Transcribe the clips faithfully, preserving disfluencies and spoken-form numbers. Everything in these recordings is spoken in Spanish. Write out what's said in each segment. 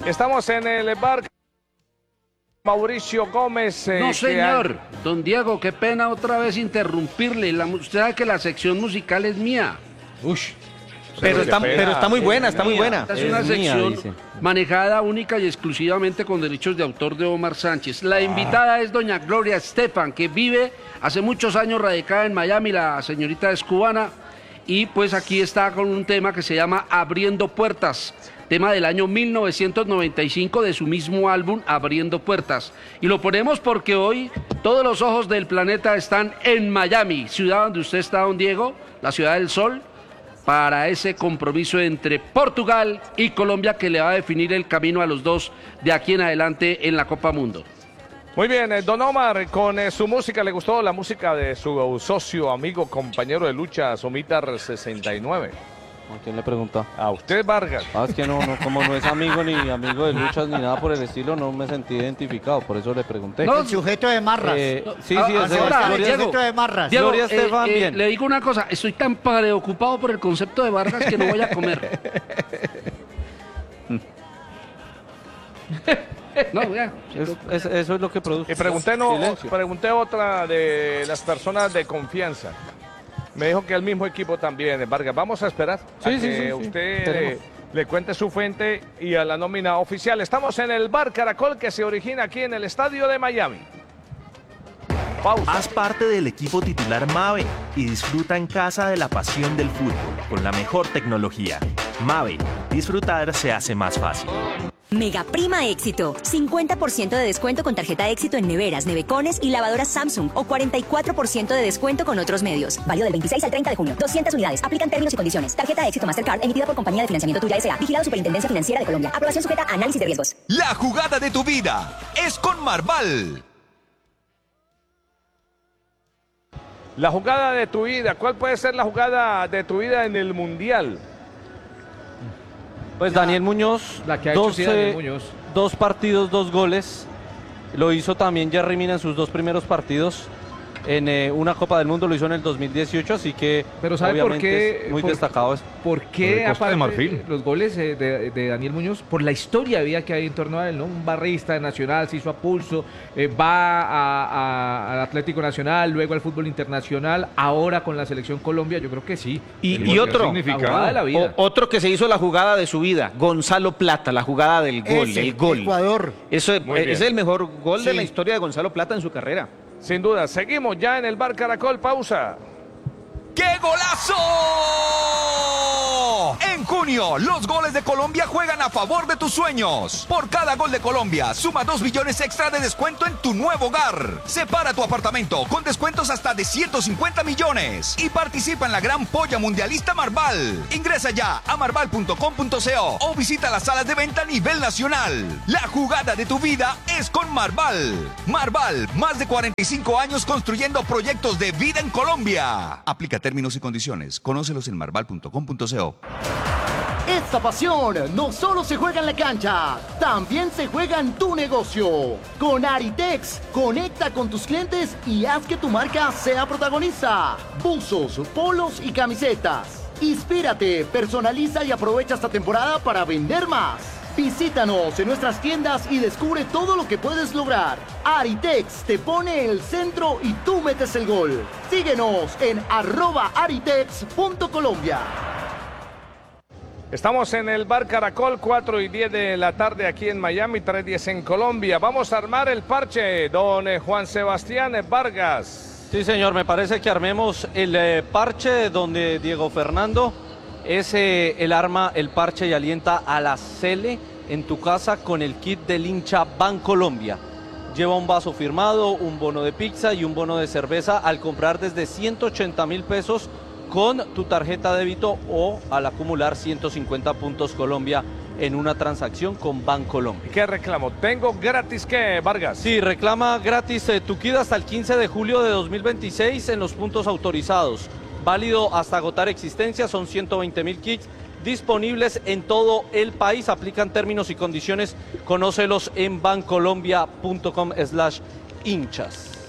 Estamos en el bar Mauricio Gómez. Eh, no, señor. Que... Don Diego, qué pena otra vez interrumpirle. La, usted sabe que la sección musical es mía. Uy. Pero está, pero está muy buena, está muy buena. Esta es una es sección mía, manejada única y exclusivamente con derechos de autor de Omar Sánchez. La invitada es doña Gloria Estefan, que vive hace muchos años radicada en Miami. La señorita es cubana y pues aquí está con un tema que se llama Abriendo Puertas, tema del año mil novecientos noventa y cinco de su mismo álbum Abriendo Puertas. Y lo ponemos porque hoy todos los ojos del planeta están en Miami, ciudad donde usted está, don Diego, la ciudad del sol, para ese compromiso entre Portugal y Colombia que le va a definir el camino a los dos de aquí en adelante en la Copa Mundo. Muy bien, eh, don Omar, con eh, su música, ¿le gustó la música de su socio, amigo, compañero de lucha, Somitar sesenta y nueve? ¿A quién le preguntó? A usted, Vargas. Ah, es que no, no, como no es amigo ni amigo de luchas ni nada por el estilo, no me sentí identificado, por eso le pregunté. No, el sujeto de marras. Eh, no, sí, ah, sí, es ahora, Gloria, el sujeto de marras. Diego, Gloria eh, Estefan, eh, bien. Le digo una cosa, estoy tan preocupado por el concepto de Vargas que no voy a comer. No, ya. Es, es, eso es lo que produce. Y pregunté, no, Silencio. pregunté otra de las personas de confianza. Me dijo que el mismo equipo también, Vargas. Vamos a esperar a Sí, sí, que sí, sí. usted Esperemos. le cuente su fuente y a la nómina oficial. Estamos en el Bar Caracol, que se origina aquí en el estadio de Miami. Pausa. Haz parte del equipo titular Mave y disfruta en casa de la pasión del fútbol con la mejor tecnología. Mave, disfrutar se hace más fácil. Mega Prima Éxito. cincuenta por ciento de descuento con tarjeta Éxito en neveras, nevecones y lavadoras Samsung o cuarenta y cuatro por ciento de descuento con otros medios. Válido del veintiséis al treinta de junio. doscientas unidades. Aplican términos y condiciones. Tarjeta Éxito Mastercard emitida por Compañía de Financiamiento Tuya S A. Vigilado Superintendencia Financiera de Colombia. Aprobación sujeta a análisis de riesgos. La jugada de tu vida es con Marval. La jugada de tu vida. ¿Cuál puede ser la jugada de tu vida en el Mundial? Pues Daniel Muñoz, La que ha hecho dos, sí, Daniel eh, Muñoz. dos partidos, dos goles. Lo hizo también Jerry Mina en sus dos primeros partidos. En eh, una Copa del Mundo lo hizo en el dos mil dieciocho, así que Pero ¿sabe por obviamente qué? es muy Por- destacado. eso. ¿Por Por qué el Costa de aparte Marfil. los goles eh, de, de Daniel Muñoz? Por la historia de vida que hay en torno a él, ¿no? Un barrista de Nacional, se hizo a pulso, eh, va a- a- al Atlético Nacional, luego al fútbol internacional, ahora con la Selección Colombia, yo creo que sí. Y, El y gol- otro, la jugada de la vida. o- otro que se hizo la jugada de su vida, Gonzalo Plata, la jugada del gol, Ese, el gol. Ecuador. Eso es, Muy bien. es el mejor gol de Sí. la historia de Gonzalo Plata en su carrera. Sin duda. Seguimos ya en el Bar Caracol. Pausa. ¡Qué golazo! En junio, los goles de Colombia juegan a favor de tus sueños. Por cada gol de Colombia, suma dos millones extra de descuento en tu nuevo hogar. Separa tu apartamento con descuentos hasta de ciento cincuenta millones. Y participa en la gran polla mundialista Marval. Ingresa ya a marval punto com punto co o visita las salas de venta a nivel nacional. La jugada de tu vida es con Marval. Marval, más de cuarenta y cinco años construyendo proyectos de vida en Colombia. Aplica términos y condiciones. Conócelos en marval punto com punto co. Esta pasión no solo se juega en la cancha, también se juega en tu negocio. Con Aritex, conecta con tus clientes y haz que tu marca sea protagonista. Buzos, polos y camisetas. Inspírate, personaliza y aprovecha esta temporada para vender más. Visítanos en nuestras tiendas y descubre todo lo que puedes lograr. Aritex te pone el centro y tú metes el gol. Síguenos en arroba aritex punto colombia. Estamos en el Bar Caracol, cuatro y diez de la tarde aquí en Miami, tres y diez en Colombia. Vamos a armar el parche, don eh, Juan Sebastián Vargas. Sí, señor, me parece que armemos el eh, parche donde Diego Fernando es eh, el arma, el parche y alienta a la Cele en tu casa con el kit del hincha Bancolombia. Lleva un vaso firmado, un bono de pizza y un bono de cerveza al comprar desde ciento ochenta mil pesos con tu tarjeta débito o al acumular ciento cincuenta puntos Colombia en una transacción con Bancolombia. ¿Qué reclamo? ¿Tengo gratis qué, Vargas? Sí, reclama gratis eh, tu kit hasta el quince de julio de dos mil veintiséis en los puntos autorizados. Válido hasta agotar existencia, son ciento veinte mil kits disponibles en todo el país. Aplican términos y condiciones. Conócelos en bancolombia punto com slash hinchas.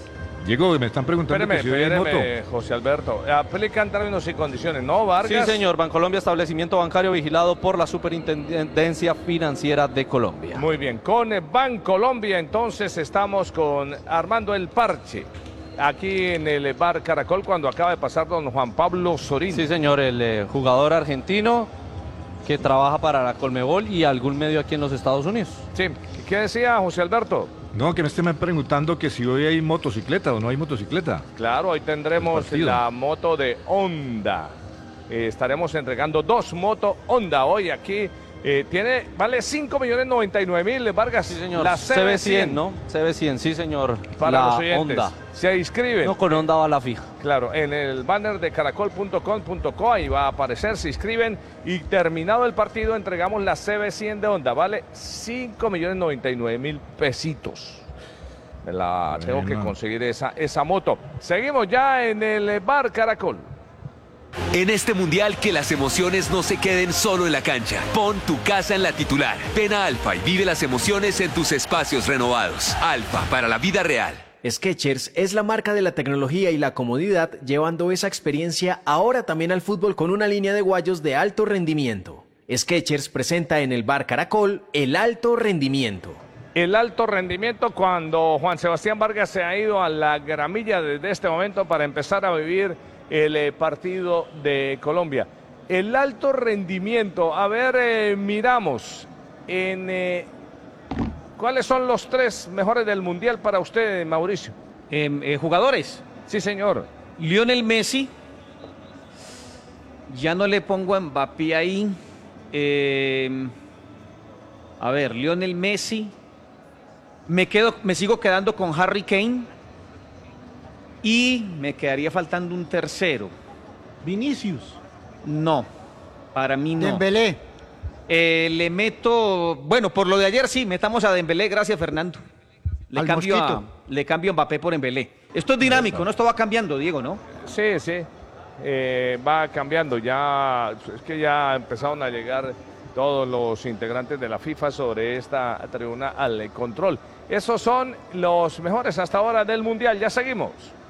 Diego, me están preguntando Espéreme, que si hoy hay moto. espéreme, José Alberto. Aplican términos y condiciones, ¿no, Vargas? Sí, señor. Bancolombia, establecimiento bancario vigilado por la Superintendencia Financiera de Colombia. Muy bien, con Bancolombia entonces estamos con Armando el Parche, aquí en el Bar Caracol, cuando acaba de pasar don Juan Pablo Sorín. Sí, señor, el eh, jugador argentino que trabaja para la Colmebol y algún medio aquí en los Estados Unidos. Sí, ¿qué decía José Alberto? No, que me estén preguntando que si hoy hay motocicleta o no hay motocicleta. Claro, hoy tendremos la moto de Honda. Eh, estaremos entregando dos motos Honda hoy aquí. Eh, tiene, vale cinco millones noventa y nueve mil, Vargas. Sí, señor. La C B cien, ¿no? C B cien, sí, señor. Para la los oyentes. Honda. Se inscriben. No, con Honda va la fija. Claro, en el banner de caracol punto com punto co, ahí va a aparecer, se inscriben y terminado el partido entregamos la C B cien de Honda. Vale cinco millones noventa y nueve mil pesitos. Me la tengo que conseguir esa, esa moto. Seguimos ya en el Bar Caracol. En este mundial, que las emociones no se queden solo en la cancha. Pon tu casa en la titular. Ven a Alfa y vive las emociones en tus espacios renovados. Alfa, para la vida real. Skechers es la marca de la tecnología y la comodidad, llevando esa experiencia ahora también al fútbol con una línea de guayos de alto rendimiento. Skechers presenta en el Bar Caracol el alto rendimiento. El alto rendimiento cuando Juan Sebastián Vargas se ha ido a la gramilla desde este momento para empezar a vivir el eh, partido de Colombia. El alto rendimiento, a ver, eh, miramos en eh, cuáles son los tres mejores del Mundial para usted, Mauricio. Eh, eh, jugadores. Sí, señor. Lionel Messi. Ya no le pongo a Mbappé ahí. Eh, a ver, Lionel Messi. Me quedo, me sigo quedando con Harry Kane. Y me quedaría faltando un tercero. Vinicius. No, para mí no. Dembélé. Eh, le meto, bueno, por lo de ayer sí, metamos a Dembélé, gracias Fernando. Le Al cambio, a, Mosquito. le cambio a Mbappé por Dembélé. Esto es dinámico, ¿no? Esto va cambiando, Diego, ¿no? Sí, sí, eh, va cambiando. Ya, es que ya empezaron a llegar todos los integrantes de la FIFA sobre esta tribuna al control. Esos son los mejores hasta ahora del Mundial. Ya seguimos.